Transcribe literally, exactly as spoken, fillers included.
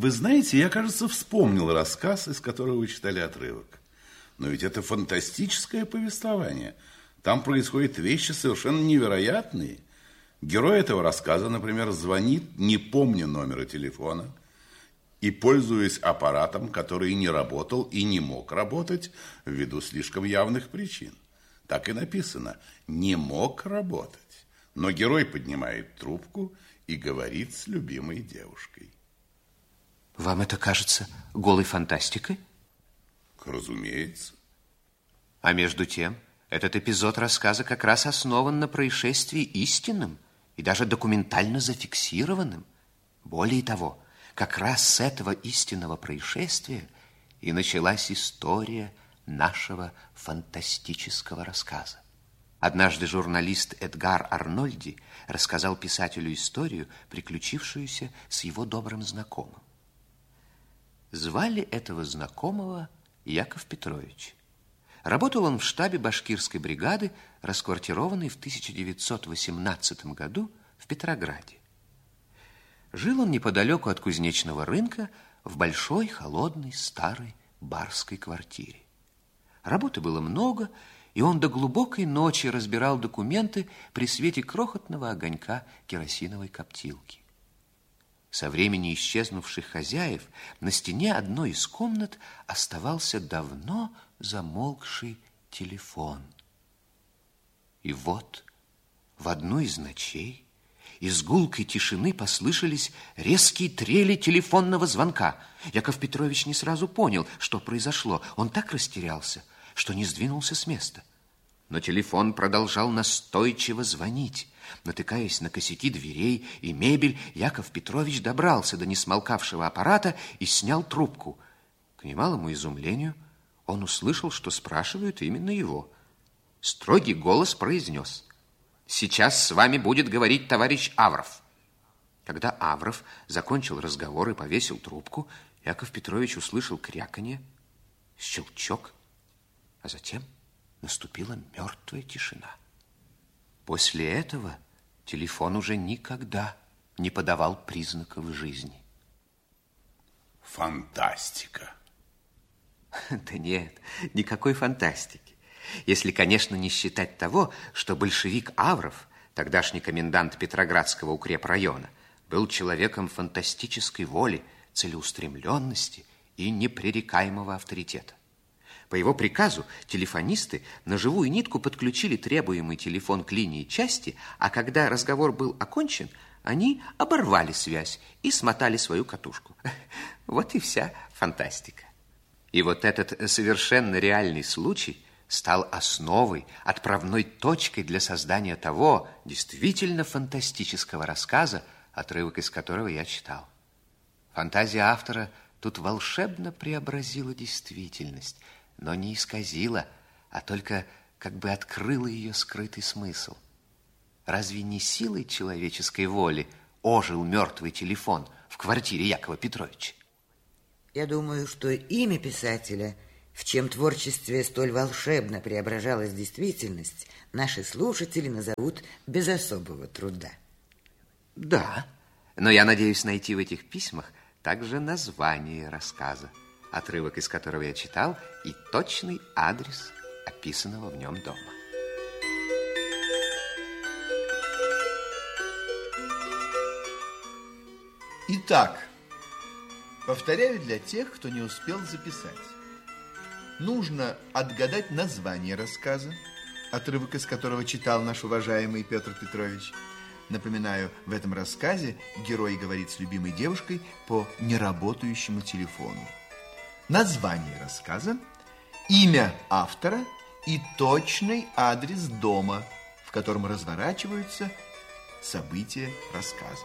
Вы знаете, я, кажется, вспомнил рассказ, из которого вы читали отрывок. Но ведь это фантастическое повествование. Там происходят вещи совершенно невероятные. Герой этого рассказа, например, звонит, не помня номера телефона, и, пользуясь аппаратом, который не работал и не мог работать ввиду слишком явных причин. Так и написано: не мог работать. Но герой поднимает трубку и говорит с любимой девушкой. Вам это кажется голой фантастикой? Разумеется. А между тем, этот эпизод рассказа как раз основан на происшествии истинном и даже документально зафиксированным. Более того, как раз с этого истинного происшествия и началась история нашего фантастического рассказа. Однажды журналист Эдгар Арнольди рассказал писателю историю, приключившуюся с его добрым знакомым. Звали этого знакомого Яков Петрович. Работал он в штабе башкирской бригады, расквартированной в тысяча девятьсот восемнадцатом году в Петрограде. Жил он неподалеку от кузнечного рынка в большой, холодной, старой барской квартире. Работы было много, и он до глубокой ночи разбирал документы при свете крохотного огонька керосиновой коптилки. Со времени исчезнувших хозяев на стене одной из комнат оставался давно замолкший телефон. И вот в одну из ночей из гулкой тишины послышались резкие трели телефонного звонка. Яков Петрович не сразу понял, что произошло. Он так растерялся, что не сдвинулся с места. Но телефон продолжал настойчиво звонить. Натыкаясь на косяки дверей и мебель, Яков Петрович добрался до несмолкавшего аппарата и снял трубку. К немалому изумлению он услышал, что спрашивают именно его. Строгий голос произнес: «Сейчас с вами будет говорить товарищ Авров». Когда Авров закончил разговор и повесил трубку, Яков Петрович услышал кряканье, щелчок, а затем наступила мертвая тишина. После этого телефон уже никогда не подавал признаков жизни. Фантастика. Да нет, никакой фантастики. Если, конечно, не считать того, что большевик Авров, тогдашний комендант Петроградского укрепрайона, был человеком фантастической воли, целеустремленности и непререкаемого авторитета. По его приказу телефонисты на живую нитку подключили требуемый телефон к линии части, а когда разговор был окончен, они оборвали связь и смотали свою катушку. Вот и вся фантастика. И вот этот совершенно реальный случай стал основой, отправной точкой для создания того действительно фантастического рассказа, отрывок из которого я читал. Фантазия автора тут волшебно преобразила действительность, но не исказила, а только как бы открыла ее скрытый смысл. Разве не силой человеческой воли ожил мертвый телефон в квартире Якова Петровича? Я думаю, что имя писателя, в чьем творчестве столь волшебно преображалась действительность, наши слушатели назовут без особого труда. Да, но я надеюсь найти в этих письмах также название рассказа, отрывок из которого я читал, и точный адрес описанного в нем дома. Итак, повторяю для тех, кто не успел записать. Нужно отгадать название рассказа, отрывок из которого читал наш уважаемый Петр Петрович. Напоминаю, в этом рассказе герой говорит с любимой девушкой по неработающему телефону. Название рассказа, имя автора и точный адрес дома, в котором разворачиваются события рассказа.